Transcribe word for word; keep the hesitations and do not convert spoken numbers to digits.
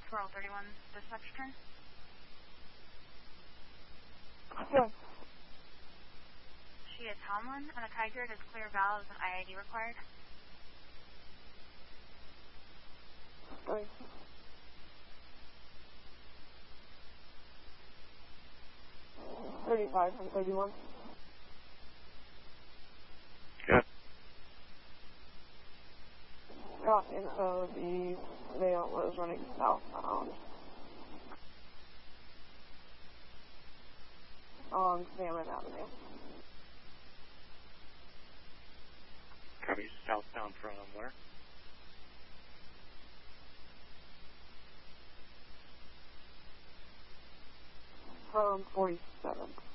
Roll thirty-one, dispatch turn. Yes. She is Tomlin, and a Tiger does clear valves and I I D required. Sorry. thirty-five from thirty-one. Good. Got info, the male was running southbound on Salmon Avenue. Copy, southbound from where? From forty-seventh.